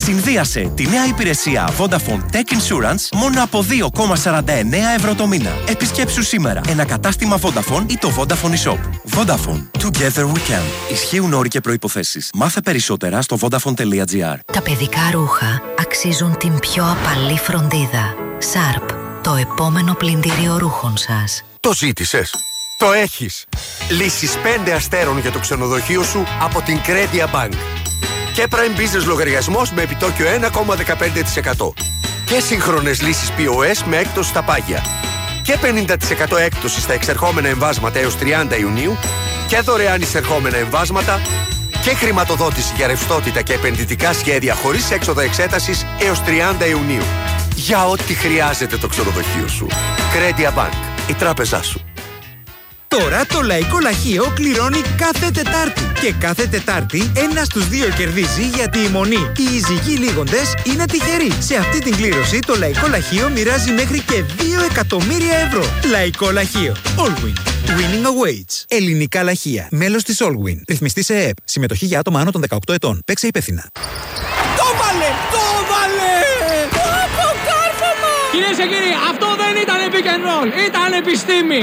Συνδύασε τη νέα υπηρεσία Vodafone Tech Insurance μόνο από 2,49 ευρώ το μήνα. Επισκέψου σήμερα ένα κατάστημα Vodafone ή το Vodafone eShop. Vodafone. Together we can. Ισχύουν όροι και προϋποθέσεις. Μάθε περισσότερα στο vodafone.gr. Τα παιδικά ρούχα αξίζουν την πιο απαλή φροντίδα. Sharp. Το επόμενο πλυντήριο ρούχων σας. Το ζήτησες. Το έχεις. Λύσεις 5 αστέρων για το ξενοδοχείο σου από την Credia Bank. Και Prime Business λογαριασμός με επιτόκιο 1,15%. Και σύγχρονες λύσεις POS με έκπτωση στα πάγια. Και 50% έκπτωση στα εξερχόμενα εμβάσματα έως 30 Ιουνίου. Και δωρεάν εισερχόμενα εμβάσματα. Και χρηματοδότηση για ρευστότητα και επενδυτικά σχέδια χωρίς έξοδα εξέτασης έως 30 Ιουνίου. Για ό,τι χρειάζεται το ξενοδοχείο σου. Credia Bank. Η τράπεζά σου. Τώρα το Λαϊκό Λαχείο κληρώνει κάθε Τετάρτη. Και κάθε Τετάρτη ένας στους δύο κερδίζει, γιατί η Μονή, οι Ιζυγοί Λίγοντες, είναι τυχεροί. Σε αυτή την κλήρωση το Λαϊκό Λαχείο μοιράζει μέχρι και 2 εκατομμύρια ευρώ. Λαϊκό Λαχείο. Allwin. Winning awaits. Ελληνικά λαχεία. Μέλος της Allwin. Ρυθμιστή σε ΕΕΠ. Συμμετοχή για άτομα άνω των 18 ετών. Παίξε υπεύθυνα. Το βάλε! Το βάλε! Αποκάρφωμα! Κυρίες και κύριοι, αυτό δεν ήταν pick and roll. Ήταν επιστήμη.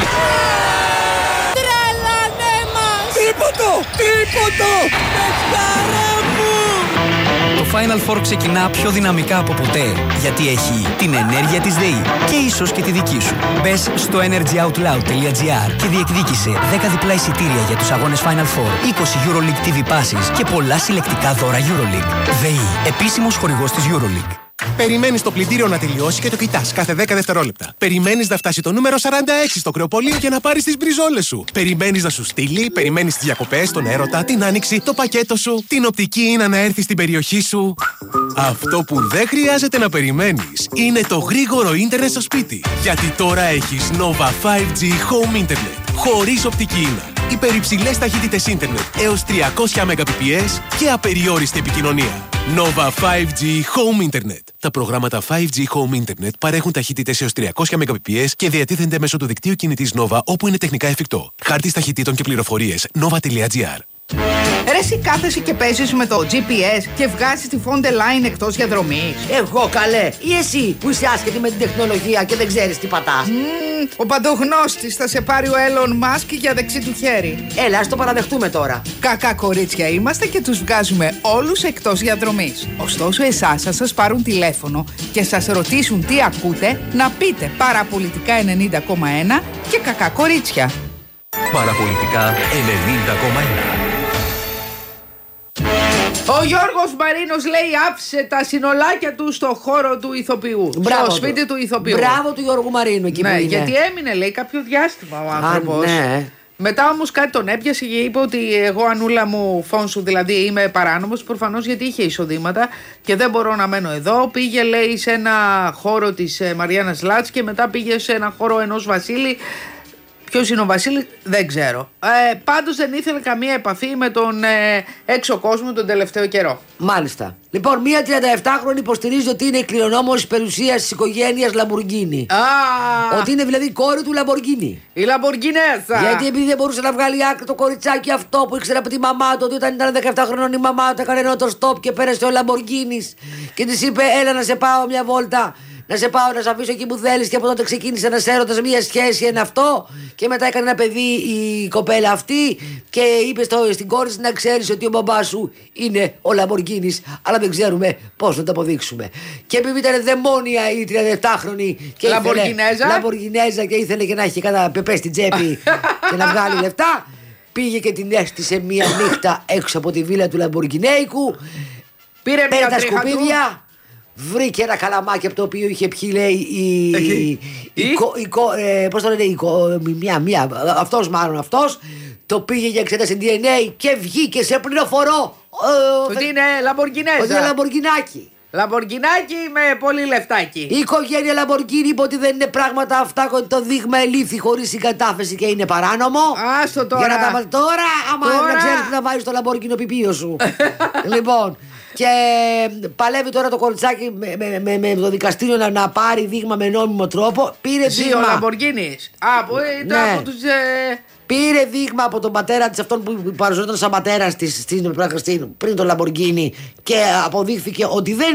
Τρίποντο! Πεχταρά μου! Το Final Four ξεκινά πιο δυναμικά από ποτέ, γιατί έχει την ενέργεια της ΔΕΗ και ίσως και τη δική σου. Μπες στο energyoutloud.gr και διεκδίκησε 10 διπλά εισιτήρια για τους αγώνες Final Four, 20 EuroLeague TV passes και πολλά συλλεκτικά δώρα EuroLeague. ΔΕΗ, επίσημος χορηγός της EuroLeague. Περιμένεις το πλυντήριο να τελειώσει και το κοιτάς κάθε 10 δευτερόλεπτα. Περιμένεις να φτάσει το νούμερο 46 στο κρεοπολείο και να πάρεις τις μπριζόλες σου. Περιμένεις να σου στείλει, περιμένεις τις διακοπές, τον έρωτα, την άνοιξη, το πακέτο σου, την οπτική Ίνα να έρθει στην περιοχή σου. Αυτό που δεν χρειάζεται να περιμένεις είναι το γρήγορο ίντερνετ στο σπίτι. Γιατί τώρα έχεις Nova 5G Home Internet. Χωρίς οπτική Ίνα. Υπερυψηλές ταχύτητες ίντερνετ έως 300 Mbps και απεριόριστη επικοινωνία. Nova 5G Home Internet. Τα προγράμματα 5G Home Internet παρέχουν ταχύτητες έως 300 Mbps και διατίθενται μέσω του δικτύου κινητής Nova όπου είναι τεχνικά εφικτό. Χάρτης ταχυτήτων και πληροφορίες nova.gr. Ρε εσύ κάθεσαι και παίζεις με το GPS και βγάζεις τη Fonte Line εκτός διαδρομής. Εγώ καλέ, ή εσύ που είσαι άσχετη με την τεχνολογία και δεν ξέρεις τι πατάς. Ο παντογνώστης θα σε πάρει ο Elon Musk για δεξί του χέρι. Έλα, ας το παραδεχτούμε τώρα. Κακά κορίτσια είμαστε και τους βγάζουμε όλους εκτός διαδρομής. Ωστόσο εσάς σας πάρουν τηλέφωνο και σας ρωτήσουν τι ακούτε, να πείτε Παραπολιτικά 90,1 και κακά κορίτσια. Παραπολιτικά 90,1. Ο Γιώργος Μαρίνος λέει άφησε τα συνολάκια του στο χώρο του ηθοποιού. Μπράβο στο σπίτι του ηθοποιού. Μπράβο του Γιώργου Μαρίνου εκεί. Ναι, γιατί έμεινε λέει κάποιο διάστημα ο άνθρωπος. Ναι. Μετά όμως κάτι τον έπιασε και είπε ότι εγώ Ανούλα μου φόνσου, δηλαδή είμαι παράνομος, προφανώς γιατί είχε εισοδήματα και δεν μπορώ να μένω εδώ. Πήγε λέει σε ένα χώρο της Μαριάννας Λάτς και μετά πήγε σε ένα χώρο ενός Βασίλη. Ποιος είναι ο Βασίλης δεν ξέρω. Πάντως δεν ήθελε καμία επαφή με τον έξω κόσμο τον τελευταίο καιρό. Μάλιστα. Λοιπόν, μία 37χρονη υποστηρίζει ότι είναι η κληρονόμος περιουσίας της οικογένειας Λαμποργκίνη. Ότι είναι δηλαδή η κόρη του Λαμποργκίνη. Η Λαμποργκινέζα. Γιατί επειδή δεν μπορούσε να βγάλει άκρη το κοριτσάκι αυτό που ήξερε από τη μαμά του, ότι όταν ήταν 17 χρονών η μαμά του έκανε ένα το stop και πέρασε ο Λαμποργκίνης και της είπε: έλα να σε πάω μια βόλτα. Να σε πάω να σε αφήσω εκεί που θέλεις. Και από τότε ξεκίνησε ένας έρωτας, μια σχέση, ένα αυτό. Και μετά έκανε ένα παιδί η κοπέλα αυτή. Και είπε στην κόρη της να ξέρεις ότι ο μπαμπάς σου είναι ο Λαμποργκίνης. Αλλά δεν ξέρουμε πώς να το αποδείξουμε. Και επειδή ήταν δαιμόνια η 37χρονη και Λαμποργκινέζα και ήθελε και να έχει κάνα πεπέ στην τσέπη και να βγάλει λεφτά, πήγε και την έστησε μια νύχτα έξω από τη βίλα του Λαμποργκινέικου. Πήρε τα σκουπίδια. Βρήκε ένα καλαμάκι από το οποίο είχε πιει, λέει, πώς το λένε, αυτός το πήγε για εξέταση DNA και βγήκε σε πληροφορώ ότι είναι Λαμποργκινέζα. Ότι είναι Λαμποργκινάκι. Λαμποργκινάκι με πολύ λεφτάκι. Η οικογένεια Λαμποργκίνη είπε ότι δεν είναι πράγματα αυτά, ότι το δείγμα ελήφθη χωρίς συγκατάθεση και είναι παράνομο. Άστο τώρα. Για να τώρα, άμα να ξέρεις τι να βάζεις στο Λαμποργκίνο πιπίο σου. Λοιπόν, και παλεύει τώρα το κοριτσάκι με το δικαστήριο να πάρει δείγμα με νόμιμο τρόπο. Πήρε δείγμα. Ο Λαμποργκίνης. Που ήταν από τους... Πήρε δείγμα από τον πατέρα της, αυτόν που παρουσιαζόταν σαν πατέρας της πριν τον Λαμποργκίνη, και αποδείχθηκε ότι δεν